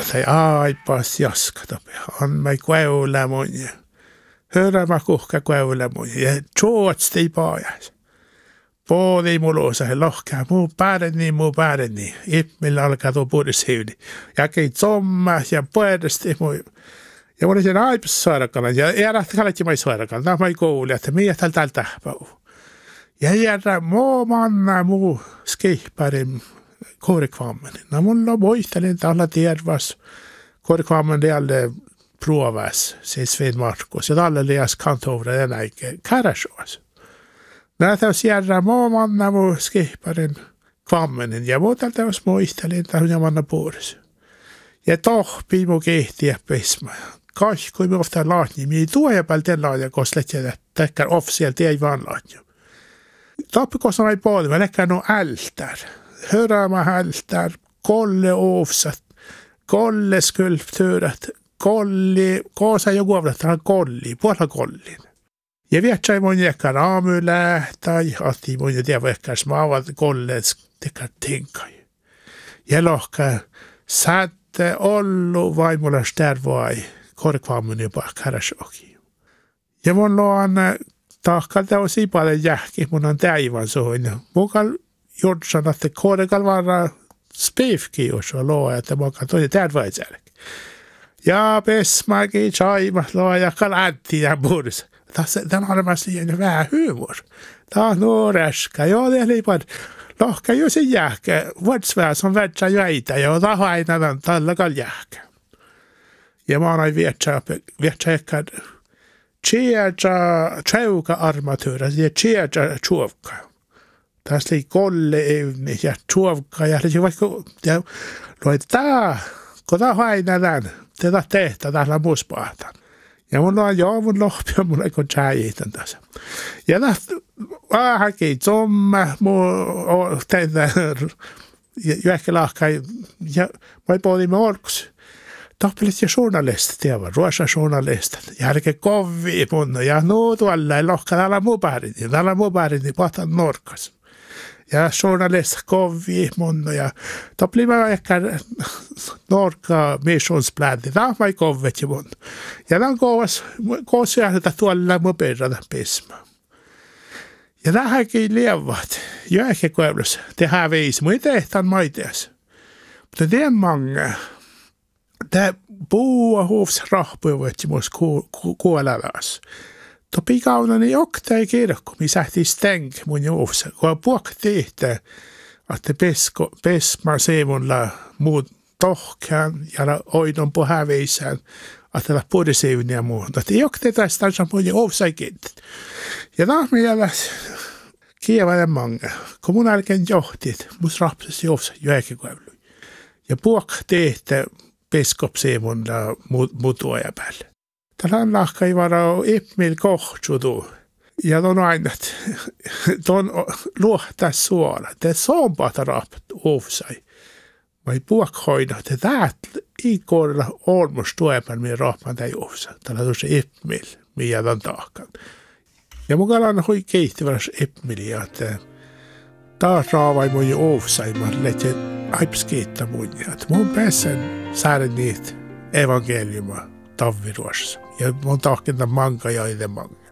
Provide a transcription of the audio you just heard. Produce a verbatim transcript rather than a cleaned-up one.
tai aipas jaskata. On mai kueula monia. Hörä mä kuhka kueula monia. Ja tjootsti paajas. Poodi mulosa he lohkaa. Muu päädeni, muu päädeni. Ippmillä alkaa tuo puhdishivni. Ja kei zomma ja puhdasti muu. Ja mun sen aipas sairakalan. Ja järjähtä kalletti mai sairakalan. Tämä mai kouli, että miä täällä täällä tähpäu. Ja järjä muu manna muu skihparin korikvammen. No mulla muistelin, että alla tiedvas korikvammen det alle provas, säger Sven Marcos. Ja alla läs kantovra den äike karasjås. När det var järjä muu manna muu skihparin kvammen. Ja muuta teos muistelin, että hun manna puoris. Ja tohpi muu kehtiä pesma. Kahkui me ofta laatni. Mi tuoja päällä den laaja, koska lähtee täkkär officiellt ei vaan laatni. Tohpi koska mä ei puoli, mä läkkär no ältär. Hörama hältar, kolle ovsat, kolle skulpturat, kolli, koosa joku avlattaa kolli, puolella kollin. Ja vietsä mun jäkkär aamulähtäi, atti mun ja tiedä vaikka smaavat kollet tekar tinkai. Ja lohka sätte ollu vaimulla stärvai, korkvaamun jopa karasjoki. Ja mun loan tahkalta on sipalle jähki, mun on täivän soin. Mukal Jordsan, että koodekal vara spifki, jos on loa, että mä katsoin tärväitsälk. Ja pesmäkin chaima loa ja kalatti ja burs. Tämä on arvasti jäänyt vähän humor. Tämä on nuoreska. Joo, det är lipad. Lohka ju se jähkä. Vuodsvää som värtsä jäitä. Ja tämä aina tämän tallakal jähkä. Ja mä oon vietsä, vietsä ehkä tjeja treuka armatöra. Ja tjeja tjuvka. Tässä oli kolle ja tjuvka. Ja se vaikka, ja loi tää, kun tämä aina tämän. Tätä tehtä täällä muspahtan. Ja mun on joo, mun lohpi on mun aika tjäjiitän tässä. Ja tästä vähänkin zomma, mun teitä jähkelahkai, ja mä puhutin orkus. Tappelit ja journalistit, tiedä, ruosa journalistit. Järke kovii mun, ja nuu tuolla ei lohka täällä muu päärin, täällä muu päärin, niin pohtan norkas. Ja journalist kovii mun, ja tappeli mä ehkä norka missionsbländi, tämä mä kovet mun. Ja tämän kovas, kovas että tuolla muu perrata pesma. Ja tähänkin lievat, jo ehkä koevlus, tehdään viisi, mun ei tehtaan maiteas. Mutta det många. Det boa hovs rahpuivat mus kuolelas. To pikaunani oktai kirkko, mi sähti steng mun juovsa. Kun puhti, että että pesko pesma seemulla muut tohkan ja oidon på häveisään, että la podisevin ja muuta. Että oktai tästä mun juovsa kent. Ja tahmi jäläs kievainen manga. Kun mun älkeen johtit, mus rahpsas juovsa jäkikuevlu. Ja puhti, että peskopseemunla mutuaja päälle. Tällä on lahkai varo ippmil kohtsudu. Ja ton aina, ton luohtaa suola. Te sompata rapat ovsai. Vai puokhoida, te täät i kohdalla olmus tuepan mi rapan tai ovsa. Tällä tuossa ippmil, miä ton taakkaan. Ja mukana on hui keihtivärs ippmilia, että taas raavai mun jo ovsai, mä lehti aipskiitta mun. Että mun pääsen saada niitä evankeliuma tavviruossa. Ja mun tahkinta manka ja ide manka.